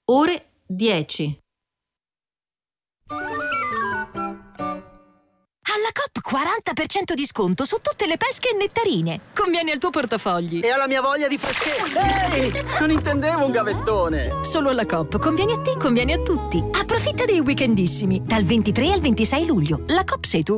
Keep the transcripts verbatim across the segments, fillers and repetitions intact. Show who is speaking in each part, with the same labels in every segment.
Speaker 1: ore dieci.
Speaker 2: Alla Coop quaranta per cento di sconto su tutte le pesche e nettarine. Conviene al tuo portafogli.
Speaker 3: E alla mia voglia di freschezza. Ehi, non intendevo un gavettone.
Speaker 2: Solo alla Coop. Conviene a te, conviene a tutti. Approfitta dei weekendissimi. Dal ventitré al ventisei luglio. La Coop sei tu.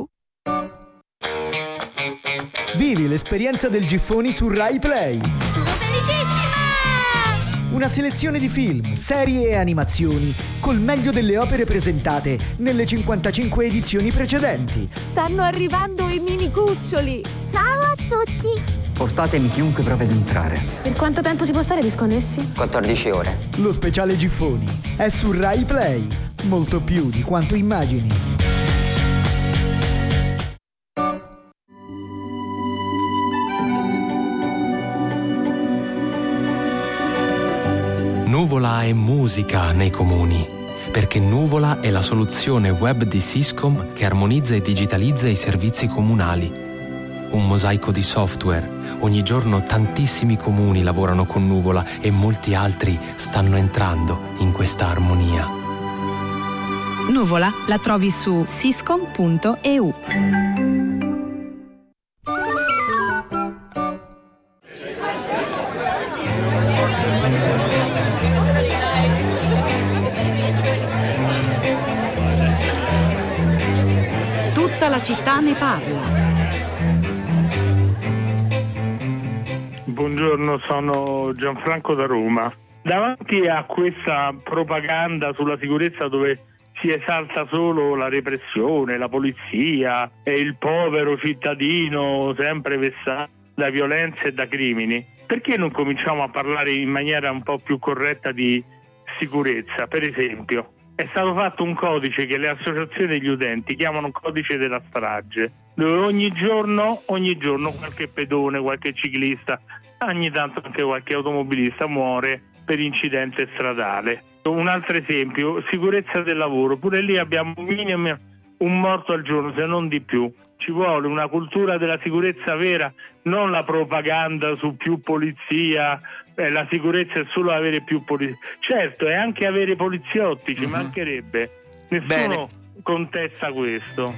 Speaker 4: Vivi l'esperienza del Giffoni su Rai Play.
Speaker 5: Sono felicissima!
Speaker 4: Una selezione di film, serie e animazioni col meglio delle opere presentate nelle cinquantacinque edizioni precedenti.
Speaker 6: Stanno arrivando i mini cuccioli.
Speaker 5: Ciao a tutti!
Speaker 7: Portatemi chiunque provi ad entrare.
Speaker 6: Per quanto tempo si può stare disconnessi?
Speaker 7: quattordici ore.
Speaker 4: Lo speciale Giffoni è su Rai Play. Molto più di quanto immagini.
Speaker 8: Nuvola è musica nei comuni, perché Nuvola è la soluzione web di Syscom che armonizza e digitalizza i servizi comunali. Un mosaico di software. Ogni giorno tantissimi comuni lavorano con Nuvola e molti altri stanno entrando in questa armonia.
Speaker 9: Nuvola la trovi su syscom punto e u. Tutta la città ne parla.
Speaker 10: Buongiorno, sono Gianfranco da Roma. Davanti a questa propaganda sulla sicurezza dove si esalta solo la repressione, la polizia e il povero cittadino sempre vessato da violenze e da crimini, perché non cominciamo a parlare in maniera un po' più corretta di sicurezza? Per esempio, è stato fatto un codice che le associazioni degli utenti chiamano codice della strage, dove ogni giorno, ogni giorno qualche pedone, qualche ciclista, ogni tanto anche qualche automobilista muore per incidente stradale. Un altro esempio, sicurezza del lavoro, pure lì abbiamo un minimo un morto al giorno, se non di più. Ci vuole una cultura della sicurezza vera, non la propaganda su più polizia. Eh, la sicurezza è solo avere più polizia. Certo, è anche avere poliziotti, ci uh-huh. mancherebbe. Nessuno Bene. contesta questo.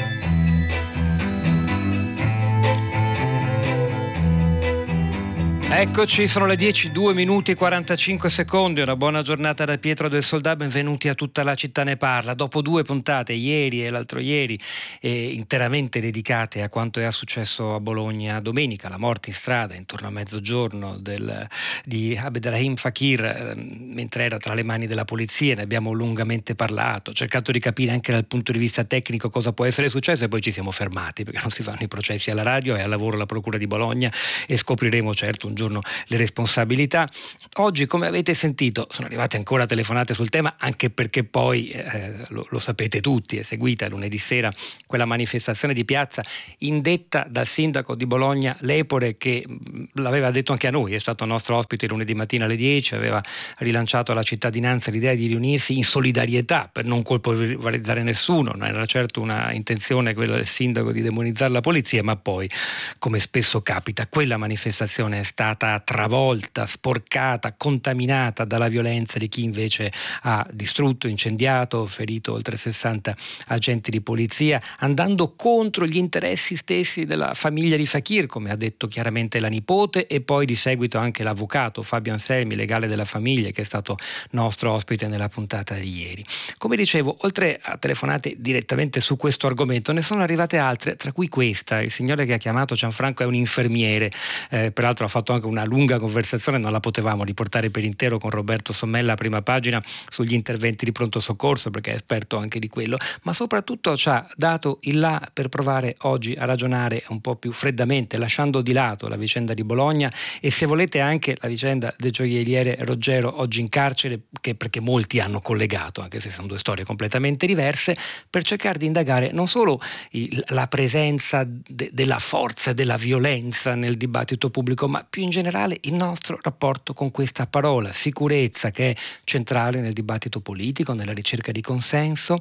Speaker 11: Eccoci, sono le dieci, due minuti e quarantacinque secondi. Una buona giornata da Pietro del Soldà, benvenuti a Tutta la città ne parla. Dopo due puntate, ieri e l'altro ieri, eh, interamente dedicate a quanto è successo a Bologna domenica, la morte in strada intorno a mezzogiorno del, di Abderrahim Fakir, eh, mentre era tra le mani della polizia. Ne abbiamo lungamente parlato, cercato di capire anche dal punto di vista tecnico cosa può essere successo e poi ci siamo fermati perché non si fanno i processi alla radio e al lavoro alla Procura di Bologna e scopriremo certo un giorno le responsabilità. Oggi, come avete sentito, sono arrivate ancora telefonate sul tema, anche perché poi eh, lo, lo sapete tutti, è seguita lunedì sera quella manifestazione di piazza indetta dal sindaco di Bologna Lepore, che mh, l'aveva detto anche a noi, è stato nostro ospite lunedì mattina alle dieci, aveva rilanciato alla cittadinanza l'idea di riunirsi in solidarietà per non colpevolizzare nessuno. Non era certo una intenzione quella del sindaco di demonizzare la polizia, ma poi, come spesso capita, quella manifestazione è stata travolta, sporcata, contaminata dalla violenza di chi invece ha distrutto, incendiato, ferito oltre sessanta agenti di polizia, andando contro gli interessi stessi della famiglia di Fakir, come ha detto chiaramente la nipote, e poi di seguito anche l'avvocato Fabio Anselmi, legale della famiglia, che è stato nostro ospite nella puntata di ieri. Come dicevo, oltre a telefonate direttamente su questo argomento, ne sono arrivate altre, tra cui questa. Il signore che ha chiamato Gianfranco è un infermiere, eh, peraltro ha fatto anche una lunga conversazione, non la potevamo riportare per intero, con Roberto Sommella a prima pagina sugli interventi di pronto soccorso, perché è esperto anche di quello, ma soprattutto ci ha dato il là per provare oggi a ragionare un po' più freddamente, lasciando di lato la vicenda di Bologna e, se volete, anche la vicenda del gioielliere Roggero, oggi in carcere, che perché molti hanno collegato, anche se sono due storie completamente diverse, per cercare di indagare non solo il, la presenza de, della forza e della violenza nel dibattito pubblico, ma più in generale il nostro rapporto con questa parola sicurezza, che è centrale nel dibattito politico, nella ricerca di consenso.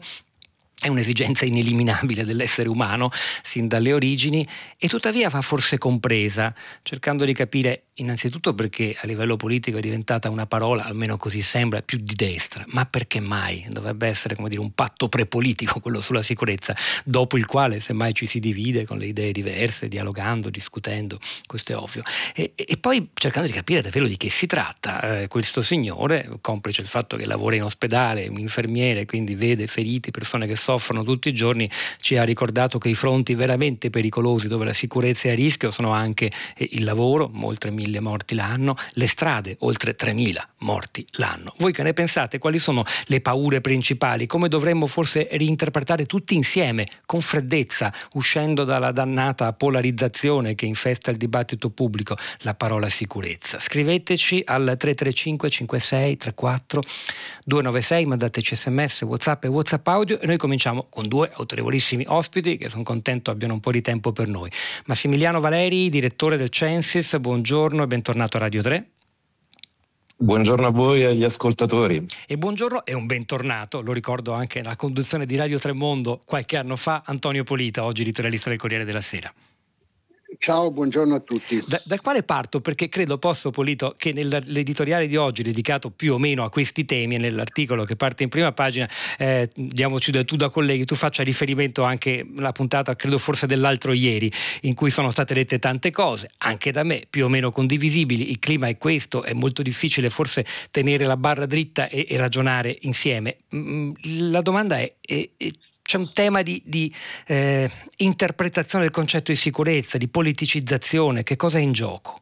Speaker 11: È un'esigenza ineliminabile dell'essere umano sin dalle origini, e tuttavia va forse compresa, cercando di capire innanzitutto perché a livello politico è diventata una parola, almeno così sembra, più di destra, ma perché mai? Dovrebbe essere, come dire, un patto prepolitico quello sulla sicurezza, dopo il quale semmai ci si divide con le idee diverse, dialogando, discutendo, questo è ovvio. E, e poi cercando di capire davvero di che si tratta. Eh, questo signore, complice il fatto che lavora in ospedale, un infermiere, quindi vede feriti, persone che soffrono tutti i giorni, ci ha ricordato che i fronti veramente pericolosi dove la sicurezza è a rischio sono anche eh, il lavoro, oltre mille morti l'anno, le strade, oltre tremila morti l'anno. Voi che ne pensate? Quali sono le paure principali? Come dovremmo forse reinterpretare tutti insieme, con freddezza, uscendo dalla dannata polarizzazione che infesta il dibattito pubblico, la parola sicurezza? Scriveteci al tre tre cinque cinque sei tre quattro due nove sei, mandateci sms, whatsapp e whatsapp audio, e noi cominciamo con due autorevolissimi ospiti che sono contento abbiano un po' di tempo per noi. Massimiliano Valeri, direttore del Censis, buongiorno e bentornato a Radio tre.
Speaker 1: Buongiorno a voi e agli ascoltatori.
Speaker 11: E buongiorno e un bentornato, lo ricordo anche nella conduzione di Radio Tre Mondo qualche anno fa, Antonio Polita, oggi editorialista del Corriere della Sera.
Speaker 12: Ciao, buongiorno a tutti.
Speaker 11: Da, da quale parto? Perché credo posso, Polito, che nell'editoriale di oggi dedicato più o meno a questi temi e nell'articolo che parte in prima pagina, eh, diamoci da tu da colleghi, tu faccia riferimento anche alla puntata, credo forse dell'altro ieri, in cui sono state dette tante cose, anche da me più o meno condivisibili. Il clima è questo, è molto difficile forse tenere la barra dritta e, e ragionare insieme. La domanda è, è, è c'è un tema di, di eh, interpretazione del concetto di sicurezza, di politicizzazione, che cosa è in gioco?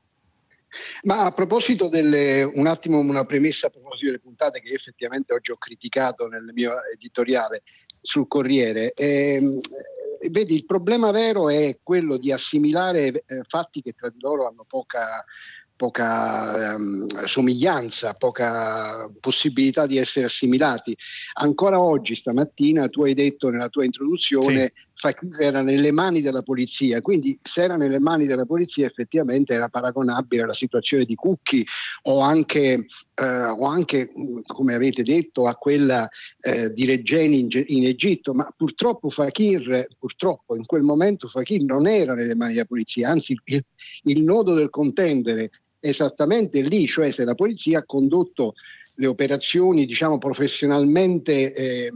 Speaker 12: Ma a proposito delle, un attimo una premessa a proposito delle puntate che effettivamente oggi ho criticato nel mio editoriale sul Corriere, eh, vedi, il problema vero è quello di assimilare eh, fatti che tra di loro hanno poca poca um, somiglianza, poca possibilità di essere assimilati. Ancora oggi, stamattina, tu hai detto nella tua introduzione, sì, Fakir era nelle mani della polizia, quindi se era nelle mani della polizia effettivamente era paragonabile alla situazione di Cucchi o anche, eh, o anche come avete detto, a quella eh, di Regeni in, in Egitto, ma purtroppo Fakir, purtroppo in quel momento Fakir non era nelle mani della polizia, anzi il, il nodo del contendere esattamente lì, cioè se la polizia ha condotto le operazioni, diciamo, professionalmente eh,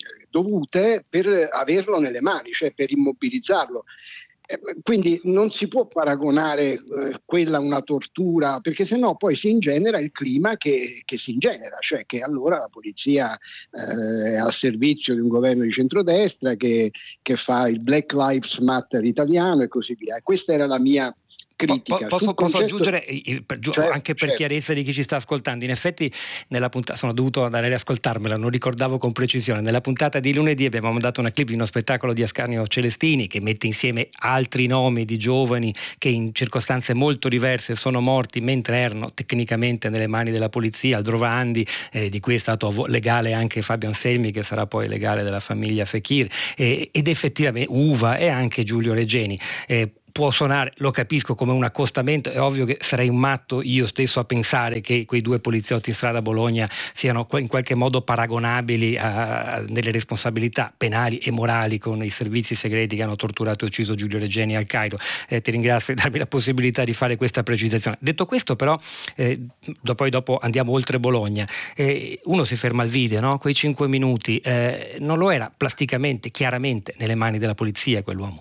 Speaker 12: dovute per averlo nelle mani, cioè per immobilizzarlo. Eh, quindi non si può paragonare eh, quella a una tortura, perché sennò poi si ingenera il clima che, che si ingenera, cioè che allora la polizia eh, è al servizio di un governo di centrodestra che, che fa il Black Lives Matter italiano e così via. E questa era la mia critica.
Speaker 11: Po- posso,
Speaker 12: concetto...
Speaker 11: posso aggiungere per,
Speaker 12: certo,
Speaker 11: anche per
Speaker 12: certo.
Speaker 11: chiarezza di chi ci sta ascoltando, in effetti nella puntata, sono dovuto andare a riascoltarmela, non ricordavo con precisione, nella puntata di lunedì abbiamo mandato una clip di uno spettacolo di Ascanio Celestini che mette insieme altri nomi di giovani che in circostanze molto diverse sono morti mentre erano tecnicamente nelle mani della polizia, Aldrovandi, eh, di cui è stato legale anche Fabio Anselmi, che sarà poi legale della famiglia Fakir, eh, ed effettivamente Uva e anche Giulio Regeni. Eh, Può suonare, lo capisco, come un accostamento, è ovvio che sarei un matto io stesso a pensare che quei due poliziotti in strada a Bologna siano in qualche modo paragonabili a, a delle responsabilità penali e morali con i servizi segreti che hanno torturato e ucciso Giulio Regeni al Cairo. Eh, ti ringrazio di darmi la possibilità di fare questa precisazione. Detto questo però, eh, poi dopo andiamo oltre Bologna, eh, uno si ferma al video, no? Quei cinque minuti, eh, non lo era plasticamente, chiaramente nelle mani della polizia quell'uomo?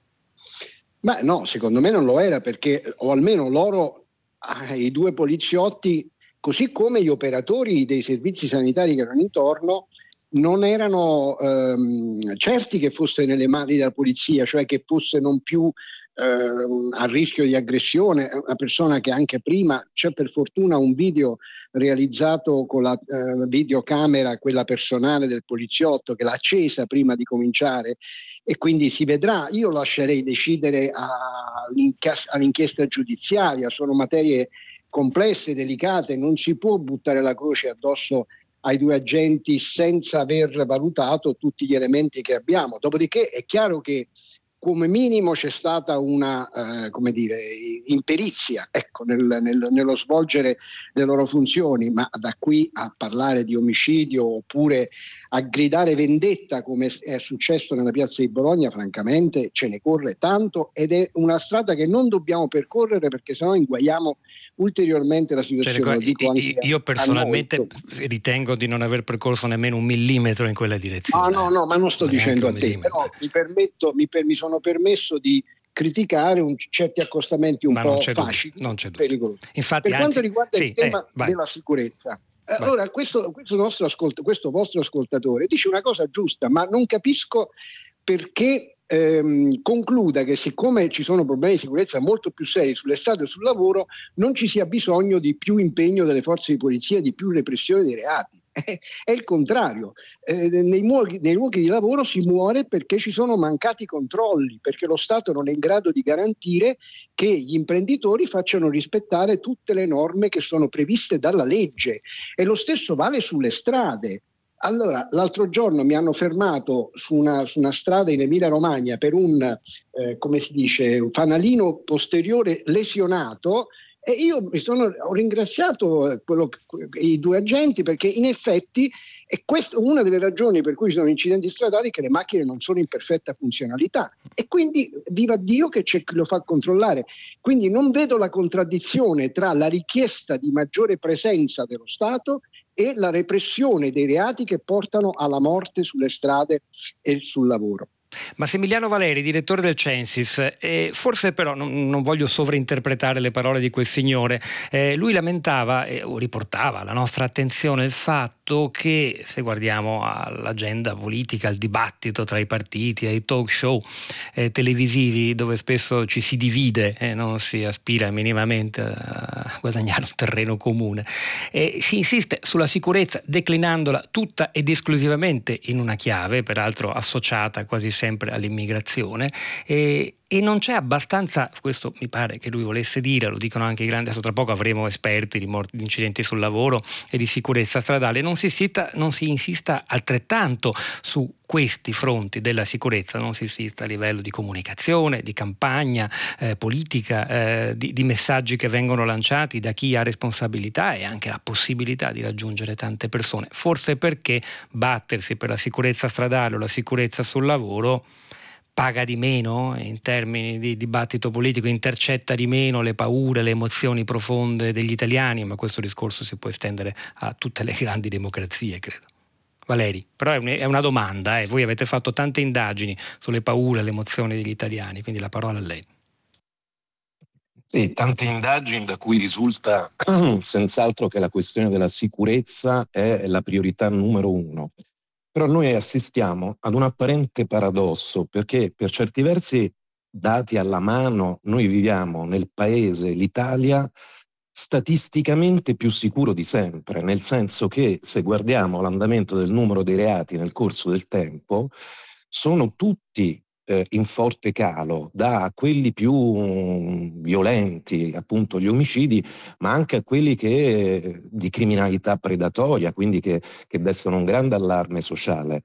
Speaker 12: Ma no, secondo me non lo era, perché, o almeno loro, eh, i due poliziotti, così come gli operatori dei servizi sanitari che erano intorno, non erano ehm, certi che fosse nelle mani della polizia, cioè che fosse non più ehm, a rischio di aggressione, una persona che anche prima, c'è per fortuna un video realizzato con la eh, videocamera, quella personale del poliziotto, che l'ha accesa prima di cominciare, e quindi si vedrà. Io lascerei decidere all'inchiesta giudiziaria, sono materie complesse, delicate, non si può buttare la croce addosso ai due agenti senza aver valutato tutti gli elementi che abbiamo. Dopodiché è chiaro che come minimo c'è stata una, eh, come dire, imperizia, ecco, nel, nel, nello svolgere le loro funzioni, ma da qui a parlare di omicidio oppure a gridare vendetta come è successo nella piazza di Bologna, francamente ce ne corre tanto, ed è una strada che non dobbiamo percorrere, perché sennò inguaiamo ulteriormente la situazione.
Speaker 11: Cioè,
Speaker 12: lo dico anche
Speaker 11: io, io personalmente
Speaker 12: noi.
Speaker 11: ritengo di non aver percorso nemmeno un millimetro in quella direzione.
Speaker 12: No, no, no, ma non sto dicendo a te, però mi permetto, mi, per, mi sono permesso di criticare un, certi accostamenti un
Speaker 11: ma
Speaker 12: po'
Speaker 11: non
Speaker 12: facili,
Speaker 11: dubbio, non c'è
Speaker 12: pericolosi.
Speaker 11: Infatti,
Speaker 12: per
Speaker 11: anzi,
Speaker 12: quanto riguarda
Speaker 11: sì,
Speaker 12: il tema
Speaker 11: eh,
Speaker 12: della sicurezza, allora questo, questo, nostro ascolt- questo vostro ascoltatore dice una cosa giusta, ma non capisco perché ehm, concluda che siccome ci sono problemi di sicurezza molto più seri sulle strade e sul lavoro, non ci sia bisogno di più impegno delle forze di polizia, di più repressione dei reati. È il contrario. Eh, nei, luoghi, nei luoghi di lavoro si muore perché ci sono mancati controlli, perché lo Stato non è in grado di garantire che gli imprenditori facciano rispettare tutte le norme che sono previste dalla legge, e lo stesso vale sulle strade. Allora, l'altro giorno mi hanno fermato su una, su una strada in Emilia-Romagna per un, eh, come si dice, un fanalino posteriore lesionato, e io mi sono, ho ringraziato quello, i due agenti, perché in effetti è questa una delle ragioni per cui ci sono incidenti stradali, che le macchine non sono in perfetta funzionalità, e quindi viva Dio che c'è chi lo fa controllare. Quindi non vedo la contraddizione tra la richiesta di maggiore presenza dello Stato e la repressione dei reati che portano alla morte sulle strade e sul lavoro.
Speaker 11: Massimiliano Valeri, direttore del Censis, eh, forse però non, non voglio sovrainterpretare le parole di quel signore, eh, lui lamentava eh, o riportava alla nostra attenzione il fatto che, se guardiamo all'agenda politica, al dibattito tra i partiti, ai talk show eh, televisivi dove spesso ci si divide e eh, non si aspira minimamente a guadagnare un terreno comune, eh, si insiste sulla sicurezza declinandola tutta ed esclusivamente in una chiave, peraltro associata quasi sempre all'immigrazione, e, e non c'è abbastanza, questo mi pare che lui volesse dire, lo dicono anche i grandi, adesso tra poco avremo esperti di, morti, di incidenti sul lavoro e di sicurezza stradale, non si, insista, non si insista altrettanto su questi fronti della sicurezza, non si insista a livello di comunicazione, di campagna eh, politica, eh, di, di messaggi che vengono lanciati da chi ha responsabilità e anche la possibilità di raggiungere tante persone, forse perché battersi per la sicurezza stradale o la sicurezza sul lavoro paga di meno in termini di dibattito politico, intercetta di meno le paure, le emozioni profonde degli italiani, ma questo discorso si può estendere a tutte le grandi democrazie, credo. Valeri, però è una domanda, eh. Voi avete fatto tante indagini sulle paure e le emozioni degli italiani, quindi la parola a lei.
Speaker 1: Sì, tante indagini da cui risulta senz'altro che la questione della sicurezza è la priorità numero uno. Però noi assistiamo ad un apparente paradosso, perché per certi versi, dati alla mano, noi viviamo nel paese, l'Italia, statisticamente più sicuro di sempre, nel senso che se guardiamo l'andamento del numero dei reati nel corso del tempo, sono tutti eh, in forte calo, da quelli più um, violenti, appunto gli omicidi, ma anche a quelli che, di criminalità predatoria, quindi che, che destano un grande allarme sociale.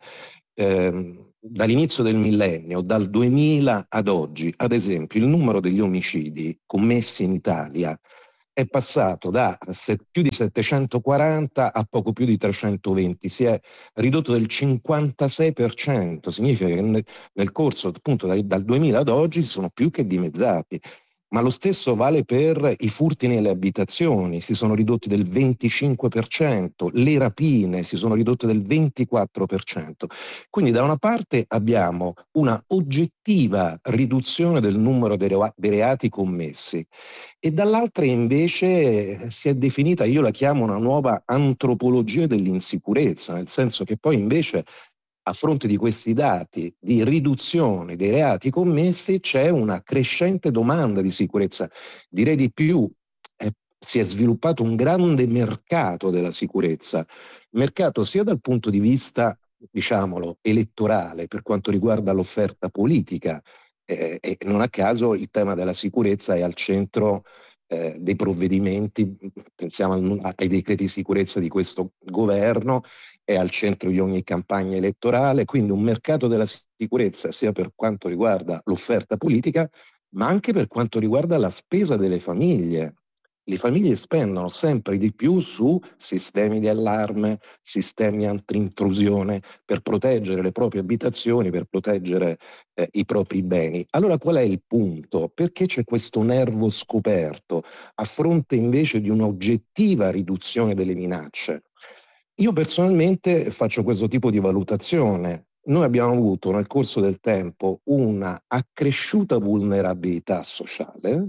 Speaker 1: Eh, dall'inizio del millennio, dal duemila ad oggi, ad esempio, il numero degli omicidi commessi in Italia è passato da più di settecentoquaranta a poco più di trecentoventi, si è ridotto del cinquantasei per cento, significa che nel, nel corso appunto dal, dal duemila ad oggi sono più che dimezzati. Ma lo stesso vale per i furti nelle abitazioni, si sono ridotti del venticinque per cento, le rapine si sono ridotte del ventiquattro per cento. Quindi da una parte abbiamo una oggettiva riduzione del numero dei reati commessi e dall'altra invece si è definita, io la chiamo una nuova antropologia dell'insicurezza, nel senso che poi invece a fronte di questi dati di riduzione dei reati commessi c'è una crescente domanda di sicurezza. Direi di più, eh, si è sviluppato un grande mercato della sicurezza, mercato sia dal punto di vista, diciamolo, elettorale per quanto riguarda l'offerta politica, eh, e non a caso il tema della sicurezza è al centro eh, dei provvedimenti, pensiamo ai decreti di sicurezza di questo governo, è al centro di ogni campagna elettorale, quindi un mercato della sicurezza sia per quanto riguarda l'offerta politica, ma anche per quanto riguarda la spesa delle famiglie. le famiglie spendono sempre di più su sistemi di allarme, sistemi anti-intrusione per proteggere le proprie abitazioni, per proteggere eh, i propri beni. Allora qual è il punto? Perché c'è questo nervo scoperto a fronte invece di un'oggettiva riduzione delle minacce? Io personalmente faccio questo tipo di valutazione. Noi abbiamo avuto nel corso del tempo una accresciuta vulnerabilità sociale,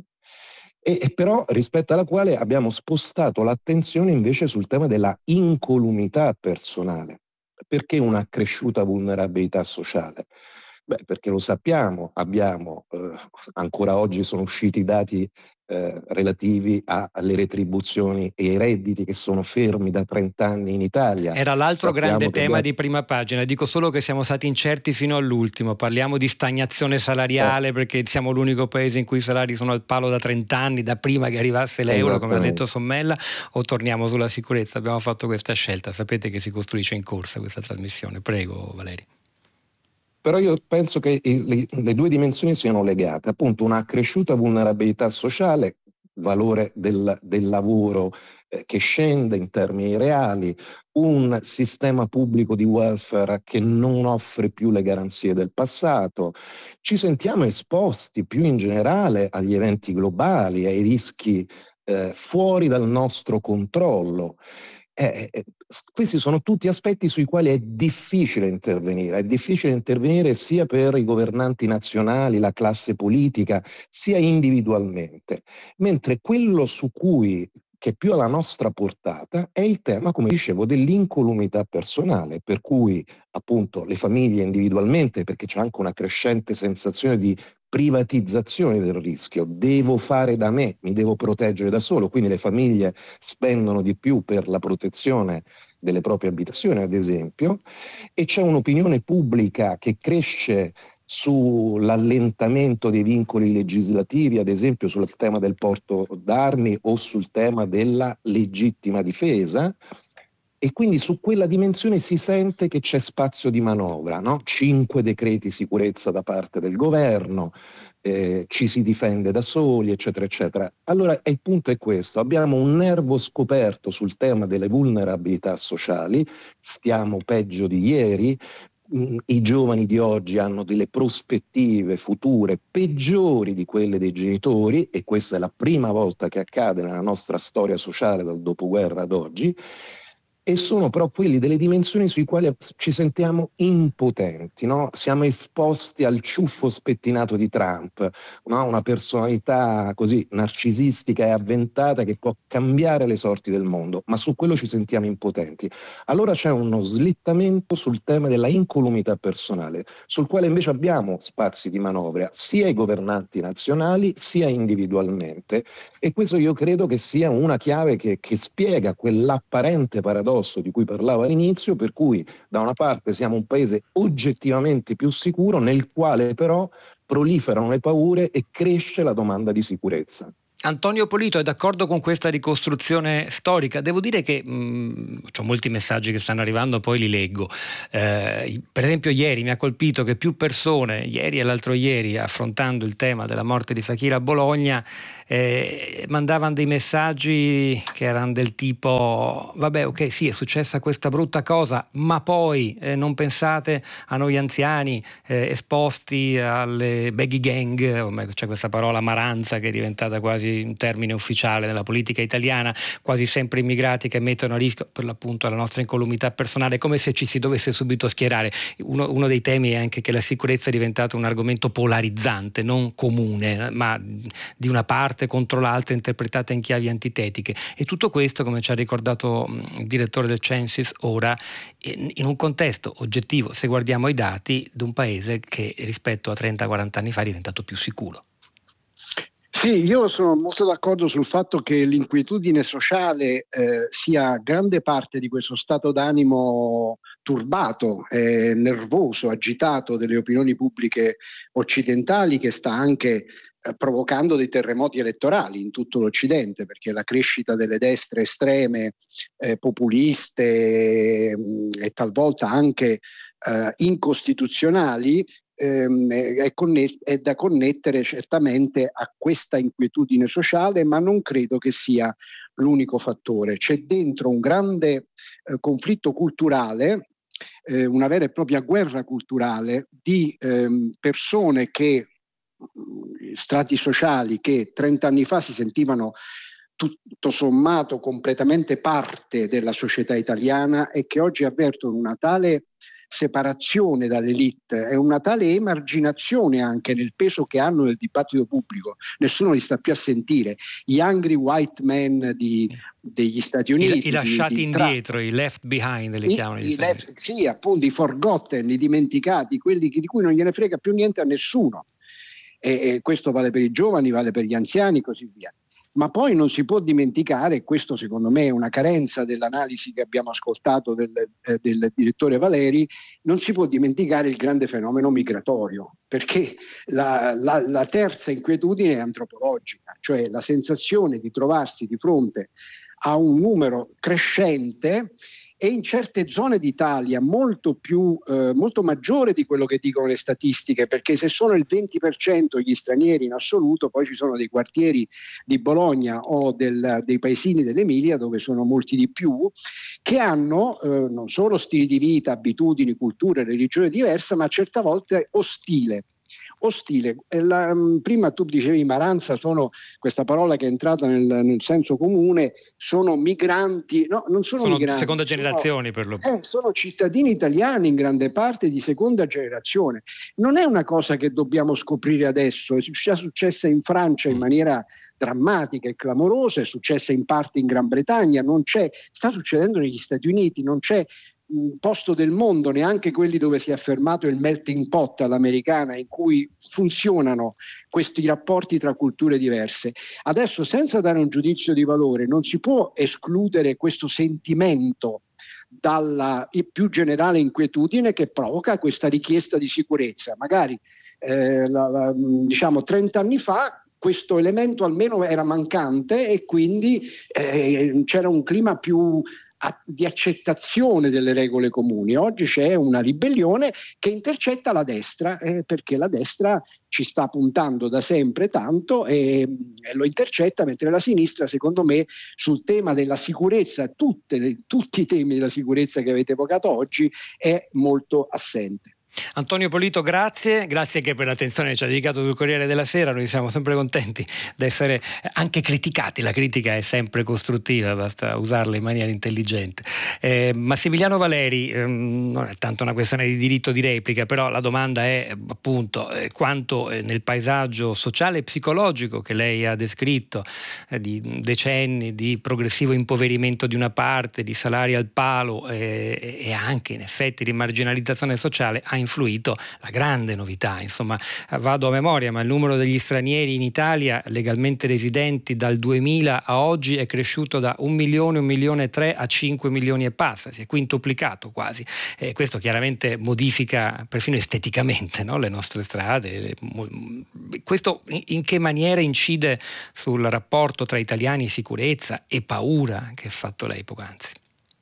Speaker 1: E, e però rispetto alla quale abbiamo spostato l'attenzione invece sul tema della incolumità personale. Perché una accresciuta vulnerabilità sociale? Beh, perché lo sappiamo, abbiamo, eh, ancora oggi sono usciti i dati eh, relativi a, alle retribuzioni e ai redditi che sono fermi da trenta anni in Italia.
Speaker 11: Era l'altro
Speaker 1: Sappiamo
Speaker 11: grande
Speaker 1: che
Speaker 11: tema
Speaker 1: abbiamo...
Speaker 11: di prima pagina, dico solo che siamo stati incerti fino all'ultimo, parliamo di stagnazione salariale eh. perché siamo l'unico paese in cui i salari sono al palo da trenta anni, da prima che arrivasse l'euro, come ha detto Sommella, o torniamo sulla sicurezza? Abbiamo fatto questa scelta, sapete che si costruisce in corsa questa trasmissione, prego Valerio.
Speaker 1: Però io penso che le, le due dimensioni siano legate, appunto una accresciuta vulnerabilità sociale, valore del, del lavoro eh, che scende in termini reali, un sistema pubblico di welfare che non offre più le garanzie del passato, ci sentiamo esposti più in generale agli eventi globali, ai rischi eh, fuori dal nostro controllo. Eh, eh, questi sono tutti aspetti sui quali è difficile intervenire, è difficile intervenire sia per i governanti nazionali, la classe politica, sia individualmente, mentre quello su cui che è più alla nostra portata è il tema, come dicevo, dell'incolumità personale, per cui appunto le famiglie individualmente, perché c'è anche una crescente sensazione di privatizzazione del rischio, devo fare da me, mi devo proteggere da solo, quindi le famiglie spendono di più per la protezione delle proprie abitazioni, ad esempio, e c'è un'opinione pubblica che cresce sull'allentamento dei vincoli legislativi, ad esempio sul tema del porto d'armi o sul tema della legittima difesa, e quindi su quella dimensione si sente che c'è spazio di manovra, no? Cinque decreti sicurezza da parte del governo, eh, ci si difende da soli, eccetera, eccetera. Allora il punto è questo, abbiamo un nervo scoperto sul tema delle vulnerabilità sociali, stiamo peggio di ieri, i giovani di oggi hanno delle prospettive future peggiori di quelle dei genitori, e questa è la prima volta che accade nella nostra storia sociale dal dopoguerra ad oggi, e sono però quelli delle dimensioni sui quali ci sentiamo impotenti, no? Siamo esposti al ciuffo spettinato di Trump, no? Una personalità così narcisistica e avventata che può cambiare le sorti del mondo, ma su quello ci sentiamo impotenti. Allora c'è uno slittamento sul tema della incolumità personale, sul quale invece abbiamo spazi di manovra sia i governanti nazionali sia individualmente, e questo io credo che sia una chiave che, che spiega quell'apparente paradosso di cui parlavo all'inizio, per cui da una parte siamo un paese oggettivamente più sicuro, nel quale però proliferano le paure e cresce la domanda di sicurezza.
Speaker 11: Antonio Polito è d'accordo con questa ricostruzione storica? Devo dire che mh, ho molti messaggi che stanno arrivando, poi li leggo. Eh, per esempio ieri mi ha colpito che più persone, ieri e l'altro ieri, affrontando il tema della morte di Fakir a Bologna, eh, mandavano dei messaggi che erano del tipo: vabbè, ok, sì, è successa questa brutta cosa, ma poi eh, non pensate a noi anziani eh, esposti alle baggy gang, c'è questa parola maranza che è diventata quasi un termine ufficiale nella politica italiana, quasi sempre immigrati che mettono a rischio per l'appunto la nostra incolumità personale, come se ci si dovesse subito schierare. Uno, uno dei temi è anche che la sicurezza è diventato un argomento polarizzante, non comune, ma di una parte contro l'altra, interpretata in chiavi antitetiche, e tutto questo, come ci ha ricordato il direttore del Censis ora, in un contesto oggettivo, se guardiamo i dati, di un paese che rispetto a trenta quaranta anni fa è diventato più sicuro.
Speaker 12: Sì, io sono molto d'accordo sul fatto che l'inquietudine sociale eh, sia grande parte di questo stato d'animo turbato, eh, nervoso, agitato delle opinioni pubbliche occidentali, che sta anche eh, provocando dei terremoti elettorali in tutto l'Occidente, perché la crescita delle destre estreme, eh, populiste mh, e talvolta anche eh, incostituzionali ehm, è, conne- è da connettere certamente a questa inquietudine sociale, ma non credo che sia l'unico fattore. C'è dentro un grande eh, conflitto culturale, eh, una vera e propria guerra culturale di ehm, persone che, strati sociali che trent'anni fa si sentivano tutto sommato completamente parte della società italiana e che oggi avvertono una tale separazione dall'elite e una tale emarginazione anche nel peso che hanno nel dibattito pubblico. Nessuno li sta più a sentire. Gli angry white men di, degli Stati Uniti,
Speaker 11: I, i lasciati
Speaker 12: di, di
Speaker 11: indietro, Trump, i left behind li
Speaker 12: I,
Speaker 11: chiamano.
Speaker 12: I left, sì, appunto, i forgotten, i dimenticati, quelli di cui non gliene frega più niente a nessuno. E, e questo vale per i giovani, vale per gli anziani e così via. Ma poi non si può dimenticare, e questo secondo me è una carenza dell'analisi che abbiamo ascoltato del, eh, del direttore Valeri, non si può dimenticare il grande fenomeno migratorio, perché la, la, la terza inquietudine è antropologica, cioè la sensazione di trovarsi di fronte a un numero crescente e in certe zone d'Italia molto più eh, molto maggiore di quello che dicono le statistiche, perché se sono il venti per cento gli stranieri in assoluto, poi ci sono dei quartieri di Bologna o del, dei paesini dell'Emilia dove sono molti di più, che hanno eh, non solo stili di vita, abitudini, culture, religione diverse, ma certe volte ostile. Ostile. La, prima tu dicevi maranza, sono questa parola che è entrata nel, nel senso comune, sono migranti, no, non sono,
Speaker 11: sono
Speaker 12: migranti,
Speaker 11: seconda generazione
Speaker 12: sono,
Speaker 11: per lo
Speaker 12: eh, sono cittadini italiani in grande parte di seconda generazione. Non è una cosa che dobbiamo scoprire adesso, è già successa in Francia in maniera drammatica e clamorosa, è successa in parte in Gran Bretagna, non c'è, sta succedendo negli Stati Uniti, non c'è posto del mondo, neanche quelli dove si è affermato il melting pot all'americana, in cui funzionano questi rapporti tra culture diverse. Adesso, senza dare un giudizio di valore, non si può escludere questo sentimento dalla più generale inquietudine che provoca questa richiesta di sicurezza. Magari eh, la, la, diciamo trenta anni fa questo elemento almeno era mancante e quindi eh, c'era un clima più di accettazione delle regole comuni. Oggi c'è una ribellione che intercetta la destra, eh, perché la destra ci sta puntando da sempre tanto e, e lo intercetta, mentre la sinistra, secondo me, sul tema della sicurezza, tutte le, tutti i temi della sicurezza che avete evocato oggi, è molto assente.
Speaker 11: Antonio Polito, grazie, grazie anche per l'attenzione che ci ha dedicato sul Corriere della Sera, noi siamo sempre contenti di essere anche criticati, la critica è sempre costruttiva, basta usarla in maniera intelligente. Eh, Massimiliano Valeri, ehm, non è tanto una questione di diritto di replica, però la domanda è appunto eh, quanto eh, nel paesaggio sociale e psicologico che lei ha descritto, eh, di decenni di progressivo impoverimento di una parte, di salari al palo eh, e anche in effetti di marginalizzazione sociale, ha influito la grande novità, insomma vado a memoria, ma il numero degli stranieri in Italia legalmente residenti dal duemila a oggi è cresciuto da un milione, un milione e tre a cinque milioni e passa, si è quintuplicato quasi, e questo chiaramente modifica perfino esteticamente, no, le nostre strade. Questo in che maniera incide sul rapporto tra italiani, sicurezza e paura che ha fatto lei poc'anzi?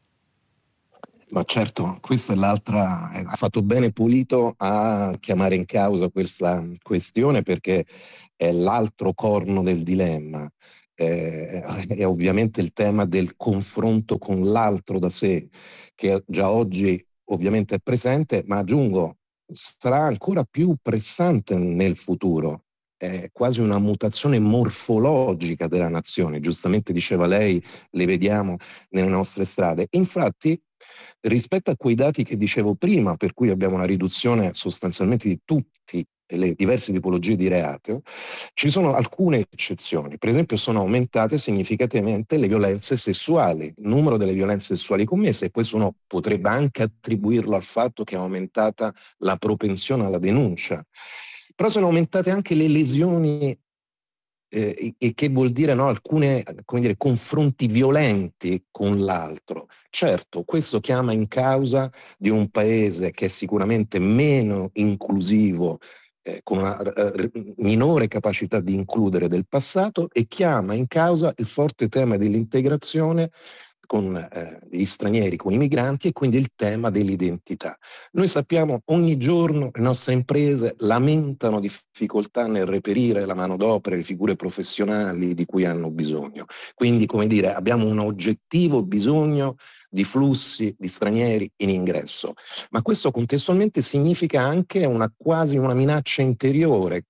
Speaker 1: Ma certo, questa è l'altra, ha fatto bene Polito a chiamare in causa questa questione, perché è l'altro corno del dilemma, eh, è ovviamente il tema del confronto con l'altro da sé, che già oggi ovviamente è presente, ma aggiungo, sarà ancora più pressante nel futuro. È quasi una mutazione morfologica della nazione, giustamente diceva lei, le vediamo nelle nostre strade. Infatti, rispetto a quei dati che dicevo prima, per cui abbiamo una riduzione sostanzialmente di tutte le diverse tipologie di reato, ci sono alcune eccezioni. Per esempio sono aumentate significativamente le violenze sessuali, il numero delle violenze sessuali commesse, e questo uno potrebbe anche attribuirlo al fatto che è aumentata la propensione alla denuncia. Però sono aumentate anche le lesioni, eh, e che vuol dire, no, alcune, come dire, confronti violenti con l'altro. Certo, questo chiama in causa di un paese che è sicuramente meno inclusivo, eh, con una eh, minore capacità di includere del passato, e chiama in causa il forte tema dell'integrazione con eh, gli stranieri, con i migranti, e quindi il tema dell'identità. Noi sappiamo ogni giorno le nostre imprese lamentano difficoltà nel reperire la manodopera, le figure professionali di cui hanno bisogno. Quindi, come dire, abbiamo un oggettivo bisogno di flussi di stranieri in ingresso, ma questo contestualmente significa anche una quasi una minaccia interiore,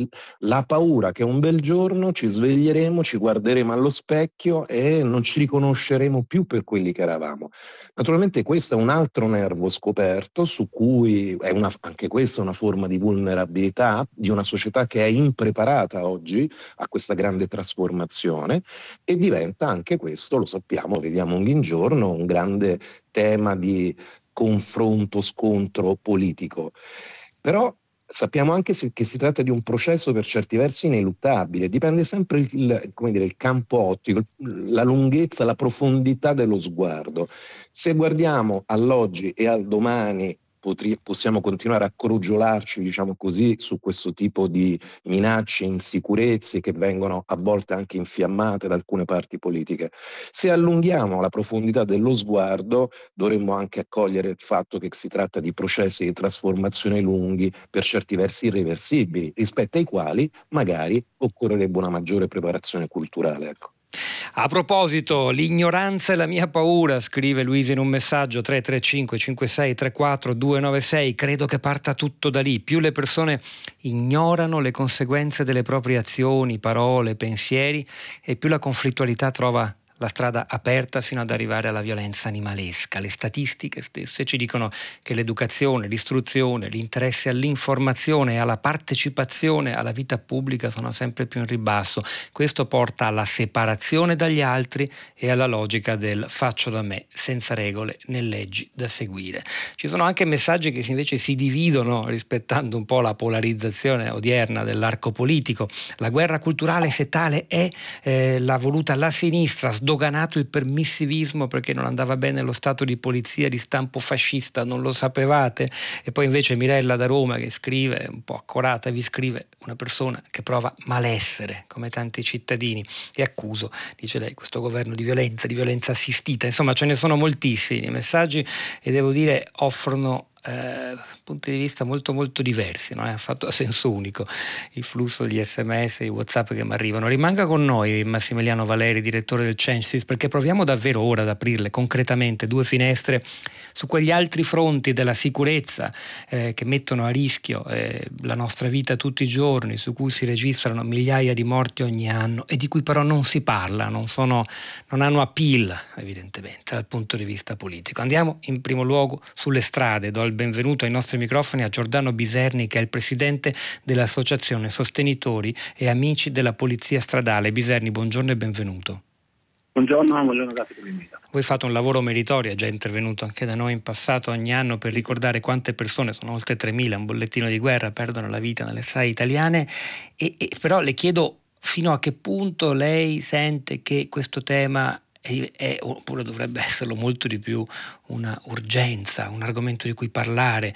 Speaker 1: la paura che un bel giorno ci sveglieremo, ci guarderemo allo specchio e non ci riconosceremo più per quelli che eravamo. Naturalmente questo è un altro nervo scoperto su cui è una, anche questa è una forma di vulnerabilità di una società che è impreparata oggi a questa grande trasformazione, e diventa anche questo, lo sappiamo, vediamo ogni giorno, un grande tema di confronto, scontro politico. Però sappiamo anche che si tratta di un processo per certi versi ineluttabile, dipende sempre il, come dire, il campo ottico, la lunghezza, la profondità dello sguardo. Se guardiamo all'oggi e al domani, potri, possiamo continuare a crogiolarci, diciamo così, su questo tipo di minacce, insicurezze che vengono a volte anche infiammate da alcune parti politiche. Se allunghiamo la profondità dello sguardo, dovremmo anche accogliere il fatto che si tratta di processi di trasformazione lunghi, per certi versi irreversibili, rispetto ai quali magari occorrerebbe una maggiore preparazione culturale. Ecco.
Speaker 11: A proposito, l'ignoranza è la mia paura, scrive Luisa in un messaggio tre tre cinque cinque sei tre quattro due nove sei. Credo che parta tutto da lì. Più le persone ignorano le conseguenze delle proprie azioni, parole, pensieri, e più la conflittualità trova la strada aperta fino ad arrivare alla violenza animalesca. Le statistiche stesse ci dicono che l'educazione, l'istruzione, l'interesse all'informazione e alla partecipazione alla vita pubblica sono sempre più in ribasso. Questo porta alla separazione dagli altri e alla logica del faccio da me, senza regole né leggi da seguire. Ci sono anche messaggi che invece si dividono rispettando un po' la polarizzazione odierna dell'arco politico. La guerra culturale, se tale è, eh, l'ha voluta la sinistra, sdoganato il permissivismo perché non andava bene lo stato di polizia di stampo fascista, non lo sapevate? E poi invece Mirella da Roma, che scrive un po' accorata, vi scrive: una persona che prova malessere come tanti cittadini, e accuso, dice lei, questo governo di violenza, di violenza assistita. Insomma, ce ne sono moltissimi messaggi e devo dire offrono Eh, punti di vista molto molto diversi, non è affatto a senso unico il flusso degli sms e i WhatsApp che mi arrivano. Rimanga con noi Massimiliano Valeri, direttore del Censis, perché proviamo davvero ora ad aprirle concretamente due finestre su quegli altri fronti della sicurezza eh, che mettono a rischio eh, la nostra vita tutti i giorni, su cui si registrano migliaia di morti ogni anno e di cui però non si parla, non, sono, non hanno appeal evidentemente dal punto di vista politico. Andiamo in primo luogo sulle strade. Do il benvenuto ai nostri microfoni a Giordano Biserni, che è il presidente dell'Associazione Sostenitori e Amici della Polizia Stradale. Biserni, buongiorno e benvenuto.
Speaker 13: Buongiorno, buongiorno, grazie per l'invito.
Speaker 11: Voi fate un lavoro meritorio, è già intervenuto anche da noi in passato ogni anno per ricordare quante persone, sono oltre tremila, un bollettino di guerra, perdono la vita nelle strade italiane, e, e però le chiedo fino a che punto lei sente che questo tema È, è, oppure dovrebbe esserlo molto di più, una urgenza, un argomento di cui parlare.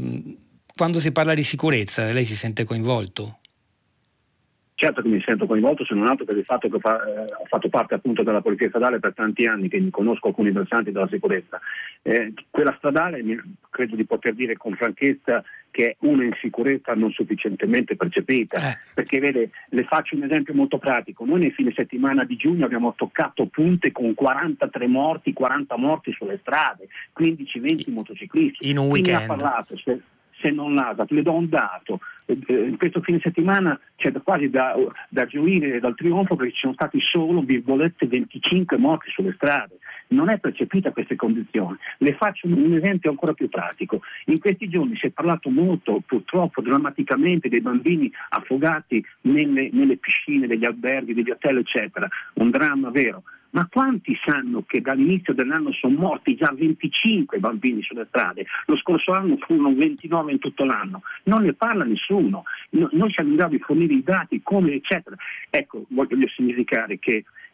Speaker 11: Quando si parla di sicurezza, lei si sente coinvolto?
Speaker 13: Certo che mi sento coinvolto, se non altro per il fatto che fa, eh, ho fatto parte appunto della Polizia Stradale per tanti anni, che conosco alcuni versanti della sicurezza. Eh, quella stradale, credo di poter dire con franchezza, che è una insicurezza non sufficientemente percepita, eh. perché vede, le faccio un esempio molto pratico. Noi nel fine settimana di giugno abbiamo toccato punte con quarantatré morti, quaranta morti sulle strade, quindici venti motociclisti.
Speaker 11: In un weekend.
Speaker 13: Chi ne ha parlato? Se, se non l'A S A P, le do un dato. In questo fine settimana c'è quasi da, da gioire dal trionfo, perché ci sono stati solo, virgolette, venticinque morti sulle strade. Non è percepita queste condizioni. Le faccio un esempio ancora più pratico. In questi giorni si è parlato molto, purtroppo drammaticamente, dei bambini affogati nelle, nelle piscine degli alberghi, degli hotel, eccetera. Un dramma vero. Ma quanti sanno che dall'inizio dell'anno sono morti già venticinque bambini sulle strade? Lo scorso anno furono ventinove in tutto l'anno. Non ne parla nessuno. No, noi siamo in grado di fornire i dati, come, eccetera. Ecco, voglio significare che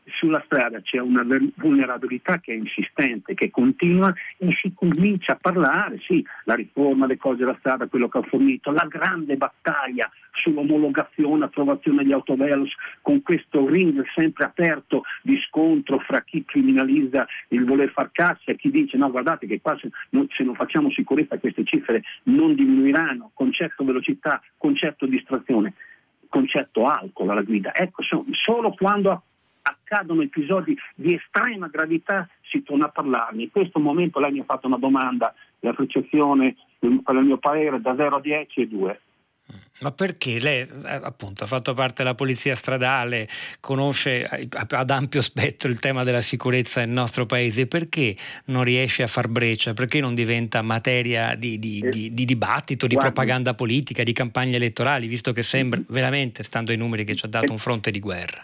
Speaker 13: sulla strada c'è una vulnerabilità che è insistente, che continua, e si comincia a parlare, sì, la riforma del codice della strada, quello che ho fornito, la grande battaglia sull'omologazione, approvazione degli autovelox, con questo ring sempre aperto di scontro fra chi criminalizza il voler far cassa e chi dice no, guardate che qua se non, se non facciamo sicurezza queste cifre non diminuiranno, concetto velocità, concetto distrazione, concetto alcol alla guida. Ecco, solo quando accadono episodi di estrema gravità si torna a parlarne. In questo momento lei mi ha fatto una domanda, la percezione, il mio parere, da zero a dieci è due.
Speaker 11: Ma perché lei appunto ha fatto parte della polizia stradale, conosce ad ampio spettro il tema della sicurezza nel nostro paese, perché non riesce a far breccia? Perché non diventa materia di, di, di, di dibattito, di
Speaker 13: Guardi,
Speaker 11: propaganda politica, di campagne elettorali, visto che sembra veramente, stando ai numeri che ci ha dato, un fronte di guerra?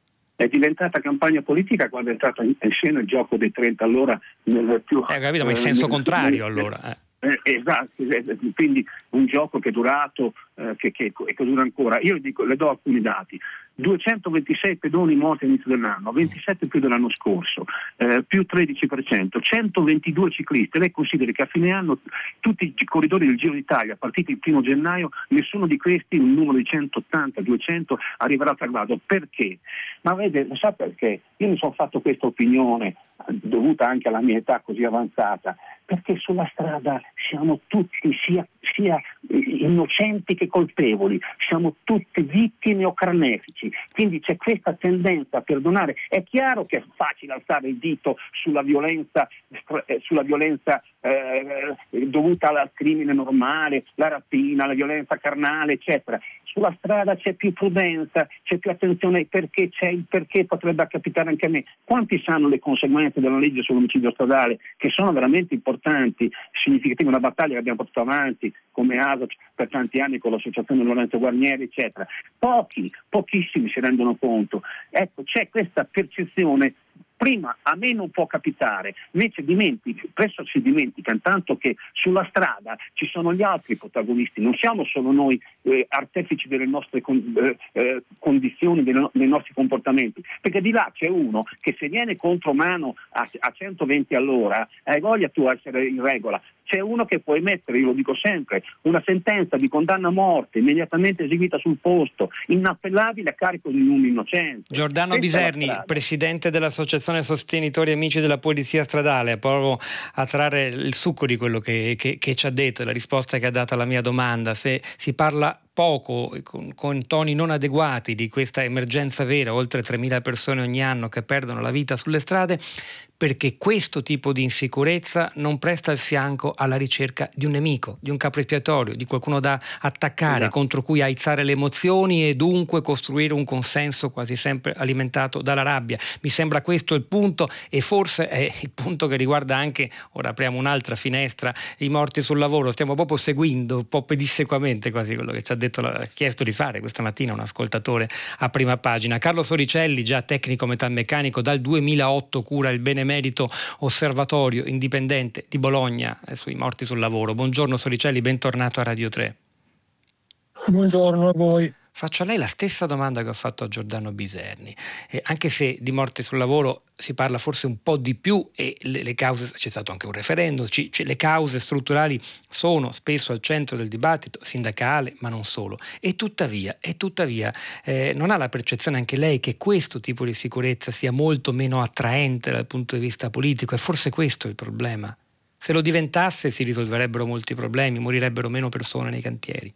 Speaker 13: È diventata campagna politica quando è entrato in scena il gioco dei trenta all'ora nel più...
Speaker 11: Eh, capito, ma in senso contrario allora. Eh.
Speaker 13: Eh, esatto, quindi un gioco che è durato eh, che, che, che dura ancora. Io dico, le do alcuni dati: duecentoventisei pedoni morti all'inizio dell'anno, ventisette più dell'anno scorso, eh, più tredici per cento, centoventidue ciclisti. Lei consideri che a fine anno tutti i corridori del Giro d'Italia, partiti il primo gennaio, nessuno di questi, un numero di centottanta duecento, arriverà a traguardo. Perché? Ma vede, lo sa perché? Io mi sono fatto questa opinione, dovuta anche alla mia età così avanzata, perché sulla strada siamo tutti sia, sia innocenti che colpevoli, siamo tutti vittime o carnefici, quindi c'è questa tendenza a perdonare. È chiaro che è facile alzare il dito sulla violenza, sulla violenza eh, dovuta al crimine normale, la rapina, la violenza carnale, eccetera. Sulla strada c'è più prudenza, c'è più attenzione perché c'è il perché potrebbe capitare anche a me. Quanti sanno le conseguenze della legge sull'omicidio stradale, che sono veramente importanti, significative, una battaglia che abbiamo portato avanti come A S O C per tanti anni con l'associazione Lorenzo Guarnieri, eccetera. Pochi, pochissimi si rendono conto. Ecco, c'è questa percezione. Prima a me non può capitare, invece dimentichi, presto si dimentica intanto che sulla strada ci sono gli altri protagonisti, non siamo solo noi eh, artefici delle nostre con, eh, eh, condizioni, delle, dei nostri comportamenti, perché di là c'è uno che se viene contro mano a, a centoventi all'ora, hai voglia tu essere in regola. C'è uno che può emettere, io lo dico sempre, una sentenza di condanna a morte immediatamente eseguita sul posto, inappellabile a carico di un innocente.
Speaker 11: Giordano Biserni, presidente dell'Associazione Sostenitori Amici della Polizia Stradale, provo a trarre il succo di quello che, che, che ci ha detto, la risposta che ha dato alla mia domanda. Se si parla poco, con, con toni non adeguati, di questa emergenza vera, oltre tremila persone ogni anno che perdono la vita sulle strade, perché questo tipo di insicurezza non presta il fianco alla ricerca di un nemico, di un capro espiatorio, di qualcuno da attaccare, esatto, contro cui aizzare le emozioni e dunque costruire un consenso quasi sempre alimentato dalla rabbia. Mi sembra questo il punto, e forse è il punto che riguarda anche, ora apriamo un'altra finestra, i morti sul lavoro. Stiamo proprio seguendo un po' pedissequamente quasi quello che ci ha detto, ha chiesto di fare questa mattina un ascoltatore a Prima Pagina. Carlo Soricelli, già tecnico metalmeccanico, dal duemilaotto cura il benemerito Osservatorio Indipendente di Bologna eh, sui morti sul lavoro. Buongiorno Soricelli, bentornato a Radio tre.
Speaker 14: Buongiorno a voi.
Speaker 11: Faccio a lei la stessa domanda che ho fatto a Giordano Biserni, eh, anche se di morte sul lavoro si parla forse un po' di più, e le, le cause, c'è stato anche un referendum, ci, ci, le cause strutturali sono spesso al centro del dibattito sindacale, ma non solo. E tuttavia, e tuttavia eh, non ha la percezione anche lei che questo tipo di sicurezza sia molto meno attraente dal punto di vista politico? E forse questo è il problema. Se lo diventasse si risolverebbero molti problemi, morirebbero meno persone nei cantieri.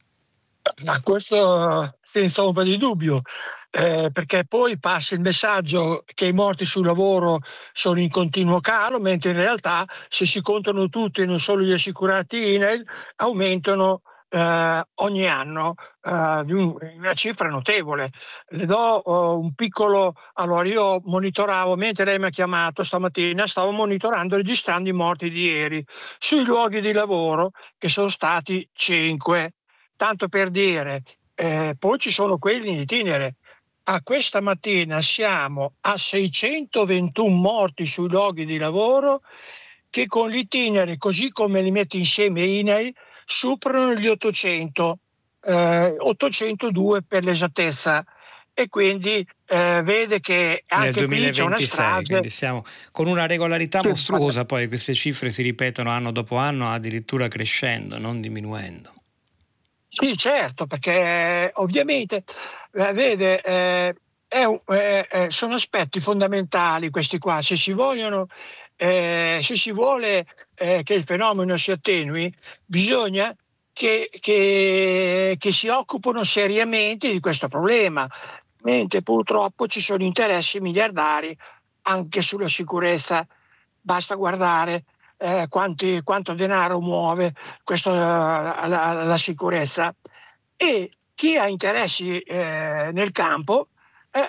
Speaker 14: Ma questo senza ombra di dubbio, eh, perché poi passa il messaggio che i morti sul lavoro sono in continuo calo, mentre in realtà se si contano tutti, non solo gli assicurati I N A I L, aumentano eh, ogni anno eh, di un, una cifra notevole. Le do uh, un piccolo, allora io monitoravo, mentre lei mi ha chiamato stamattina, stavo monitorando, registrando i morti di ieri sui luoghi di lavoro, che sono stati cinque. Tanto per dire, eh, poi ci sono quelli in itinere. A questa mattina siamo a seicentoventuno morti sui luoghi di lavoro, che con l'itinere, così come li mette insieme I N A I L, superano gli ottocento, eh, ottocentodue per l'esattezza. E quindi eh, vede che anche qui c'è una strage.
Speaker 11: Quindi siamo con una regolarità
Speaker 14: Sì,
Speaker 11: mostruosa, poi queste cifre si ripetono anno dopo anno, addirittura crescendo, non diminuendo.
Speaker 14: Sì, certo, perché ovviamente eh, vede eh, è un, eh, eh, sono aspetti fondamentali questi qua. Se si vogliono eh, se si vuole eh, che il fenomeno si attenui, bisogna che, che, che si occupino seriamente di questo problema, mentre purtroppo ci sono interessi miliardari anche sulla sicurezza. Basta guardare eh, quanti, quanto denaro muove questo, la, la, la sicurezza, e chi ha interessi eh, nel campo eh,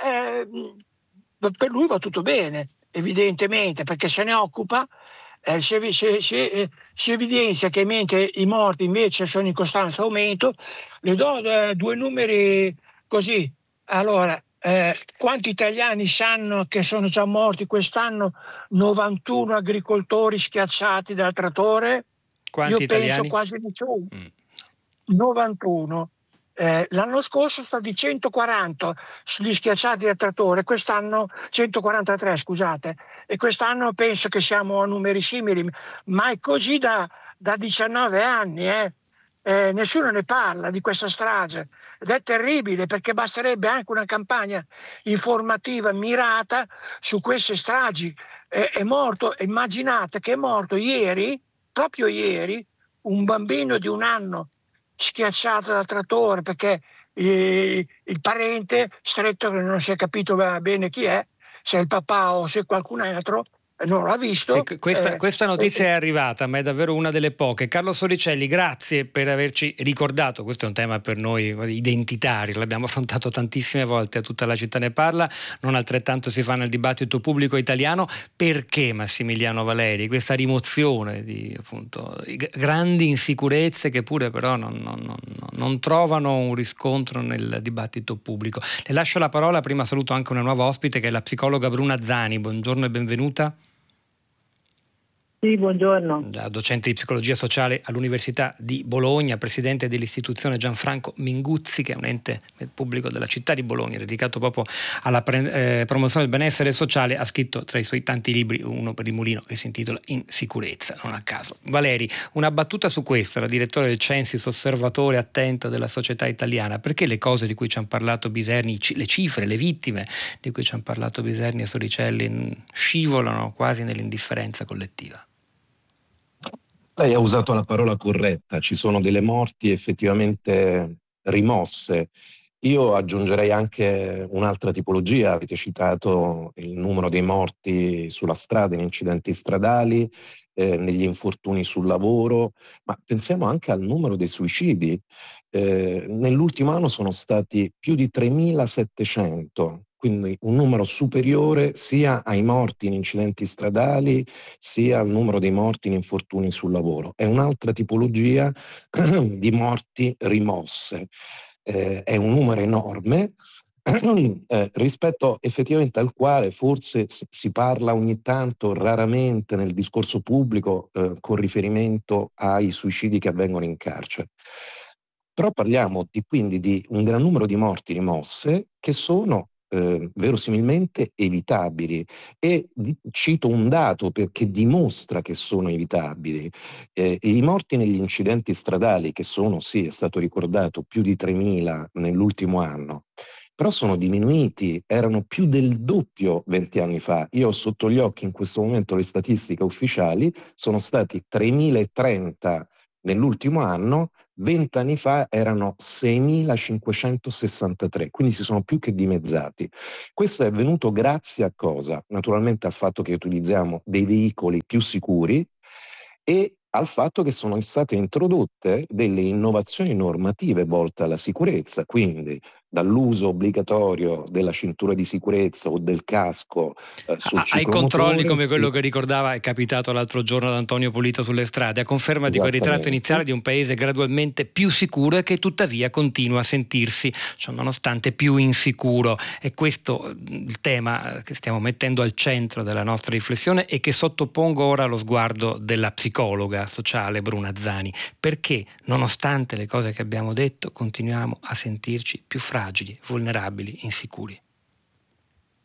Speaker 14: eh, per lui va tutto bene, evidentemente, perché se ne occupa. Eh, si, si, si, eh, si evidenzia che mentre i morti invece sono in costante aumento. Le do eh, due numeri così. Allora, eh, quanti italiani sanno che sono già morti quest'anno novantuno agricoltori schiacciati dal trattore?
Speaker 11: Quanti
Speaker 14: Io
Speaker 11: italiani?
Speaker 14: penso quasi nessuno. Mm. novantuno. Eh, l'anno scorso sta di centoquaranta gli schiacciati dal trattore, quest'anno centoquarantatré, scusate, e quest'anno penso che siamo a numeri simili, ma è così da, da diciannove anni. Eh. Eh, nessuno ne parla di questa strage ed è terribile, perché basterebbe anche una campagna informativa mirata su queste stragi. Eh, è morto, immaginate che è morto ieri, proprio ieri, un bambino di un anno schiacciato dal trattore perché eh, il parente stretto, che non si è capito bene chi è, se è il papà o se è qualcun altro, non l'ha visto.
Speaker 11: Sì, questa,
Speaker 14: eh,
Speaker 11: questa notizia
Speaker 14: eh,
Speaker 11: è arrivata, ma è davvero una delle poche. Carlo Soricelli, grazie per averci ricordato. Questo è un tema per noi identitario, l'abbiamo affrontato tantissime volte, a Tutta la città ne parla, non altrettanto si fa nel dibattito pubblico italiano. Perché, Massimiliano Valeri, questa rimozione di appunto grandi insicurezze che pure però non, non, non, non trovano un riscontro nel dibattito pubblico? Le lascio la parola, prima saluto anche una nuova ospite che è la psicologa Bruna Zani. Buongiorno e benvenuta.
Speaker 15: Sì, buongiorno.
Speaker 11: Docente di psicologia sociale all'Università di Bologna, presidente dell'istituzione Gianfranco Minguzzi, che è un ente pubblico della città di Bologna dedicato proprio alla pre- eh, promozione del benessere sociale. Ha scritto tra i suoi tanti libri uno per il mulino che si intitola In sicurezza, non a caso. Valeri, una battuta su questo, la direttore del Censis, osservatore attento della società italiana. Perché le cose di cui ci hanno parlato Biserni, le cifre, le vittime di cui ci hanno parlato Biserni e Soricelli scivolano quasi nell'indifferenza collettiva?
Speaker 1: Lei ha usato la parola corretta, ci sono delle morti effettivamente rimosse. Io aggiungerei anche un'altra tipologia, avete citato il numero dei morti sulla strada, in incidenti stradali, eh, negli infortuni sul lavoro, ma pensiamo anche al numero dei suicidi. Eh, nell'ultimo anno sono stati più di tremilasettecento. Quindi un numero superiore sia ai morti in incidenti stradali sia al numero dei morti in infortuni sul lavoro. È un'altra tipologia di morti rimosse. Eh, è un numero enorme eh, rispetto effettivamente al quale forse si parla ogni tanto, raramente nel discorso pubblico, eh, con riferimento ai suicidi che avvengono in carcere. Però parliamo di, quindi di un gran numero di morti rimosse che sono Eh, verosimilmente evitabili, e di, cito un dato perché dimostra che sono evitabili. Eh, i morti negli incidenti stradali, che sono, sì, è stato ricordato, più di tremila nell'ultimo anno, però sono diminuiti, erano più del doppio venti anni fa. Io ho sotto gli occhi in questo momento le statistiche ufficiali, sono stati tremilatrenta nell'ultimo anno, vent'anni fa erano seimilacinquecentosessantatré, quindi si sono più che dimezzati. Questo è avvenuto grazie a cosa? Naturalmente al fatto che utilizziamo dei veicoli più sicuri e al fatto che sono state introdotte delle innovazioni normative volte alla sicurezza, quindi dall'uso obbligatorio della cintura di sicurezza o del casco eh, sul
Speaker 11: ai controlli come
Speaker 1: sì.
Speaker 11: quello che ricordava è capitato l'altro giorno ad Antonio Pulito sulle strade, a conferma di quel ritratto iniziale di un paese gradualmente più sicuro e che tuttavia continua a sentirsi, cioè, nonostante, più insicuro. E questo il tema che stiamo mettendo al centro della nostra riflessione e che sottopongo ora allo sguardo della psicologa sociale Bruna Zani. Perché, nonostante le cose che abbiamo detto, continuiamo a sentirci più fragili, vulnerabili, insicuri?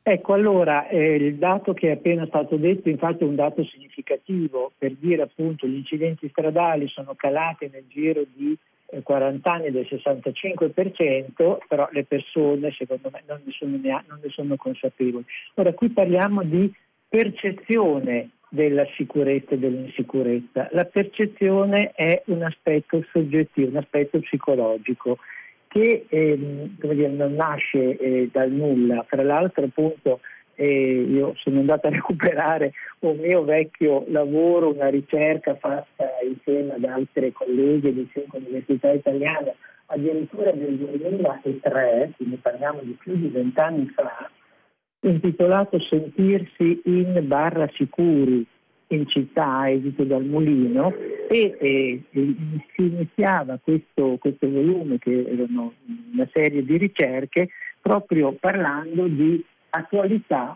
Speaker 15: Ecco, allora eh, il dato che è appena stato detto infatti è un dato significativo per dire appunto gli incidenti stradali sono calati nel giro di eh, quaranta anni del sessantacinque per cento, però le persone secondo me non ne sono, non ne sono consapevoli. Ora qui parliamo di percezione della sicurezza e dell'insicurezza. La percezione è un aspetto soggettivo, un aspetto psicologico che ehm, come dire, non nasce eh, dal nulla. Tra l'altro appunto eh, io sono andata a recuperare un mio vecchio lavoro, una ricerca fatta insieme ad altre colleghe di cinque università italiane addirittura del duemilatré, quindi parliamo di più di vent'anni fa, intitolato Sentirsi in barra sicuri in città, edito dal Mulino, e, e, e si iniziava questo, questo volume, che erano una serie di ricerche, proprio parlando di attualità,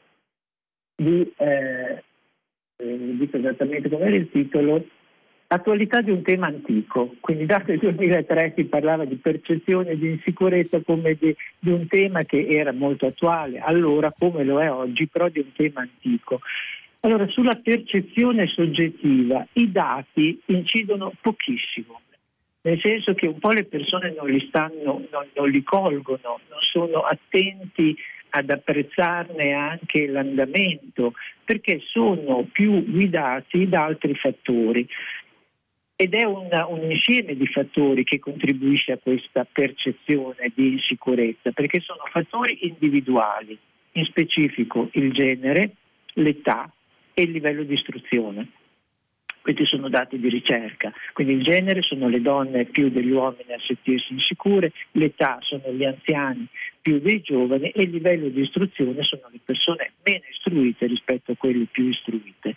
Speaker 15: di, eh, eh, dico esattamente come era il titolo, attualità di un tema antico. Quindi già nel duemilatré si parlava di percezione di insicurezza come di, di un tema che era molto attuale, allora come lo è oggi, però di un tema antico. Allora, sulla percezione soggettiva i dati incidono pochissimo, nel senso che un po' le persone non li stanno, non, non li colgono, non sono attenti ad apprezzarne anche l'andamento, perché sono più guidati da altri fattori. Ed è un, un insieme di fattori che contribuisce a questa percezione di insicurezza, perché sono fattori individuali, in specifico il genere, l'età e il livello di istruzione. Questi sono dati di ricerca, quindi il genere sono le donne più degli uomini a sentirsi insicure, l'età sono gli anziani più dei giovani e il livello di istruzione sono le persone meno istruite rispetto a quelle più istruite.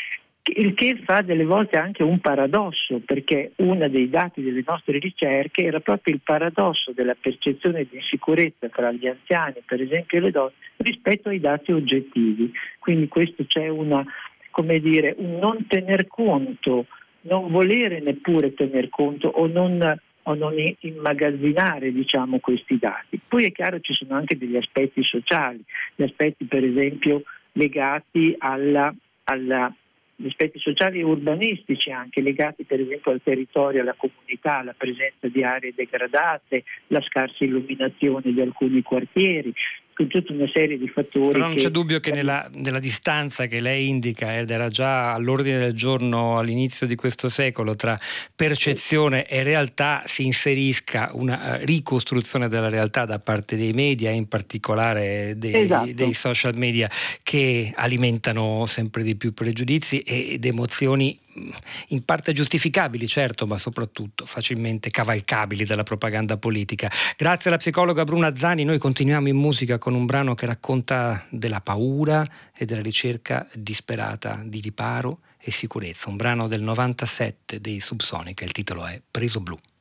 Speaker 15: Il che fa delle volte anche un paradosso, perché uno dei dati delle nostre ricerche era proprio il paradosso della percezione di insicurezza tra gli anziani, per esempio, e le donne rispetto ai dati oggettivi. Quindi questo c'è una, come dire, un non tener conto, non volere neppure tener conto o non, o non immagazzinare, diciamo, questi dati. Poi è chiaro ci sono anche degli aspetti sociali, gli aspetti per esempio legati alla, alla gli aspetti sociali e urbanistici anche legati per esempio al territorio, alla comunità, alla presenza di aree degradate, la scarsa illuminazione di alcuni quartieri, con tutta una serie di fattori.
Speaker 11: Però non
Speaker 15: che...
Speaker 11: c'è dubbio che nella, nella distanza che lei indica, ed era già all'ordine del giorno all'inizio di questo secolo, tra percezione e realtà si inserisca una ricostruzione della realtà da parte dei media, in particolare dei, esatto. dei social media, che alimentano sempre di più pregiudizi ed emozioni in parte giustificabili, certo, ma soprattutto facilmente cavalcabili dalla propaganda politica. Grazie alla psicologa Bruna Zani. Noi continuiamo in musica con un brano che racconta della paura e della ricerca disperata di riparo e sicurezza, un brano del novantasette dei Subsonica, il titolo è Preso Blu.